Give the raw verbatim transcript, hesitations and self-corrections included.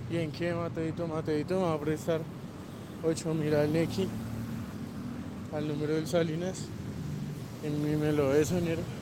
¿Y en qué, Mateito? Mateito me va a prestar ocho mil al Nequi, al número del Salinas. En mí me lo es, soñero.